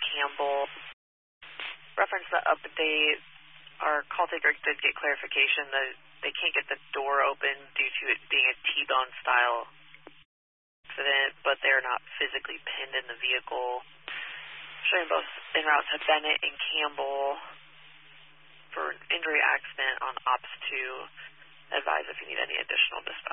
Campbell. Reference the update. Our call taker did get clarification that they can't get the door open due to it being a T-bone style accident, but they're not physically pinned in the vehicle. Showing both en route to Bennett and Campbell for an injury accident on Ops 2. Advise if you need any additional dispatch.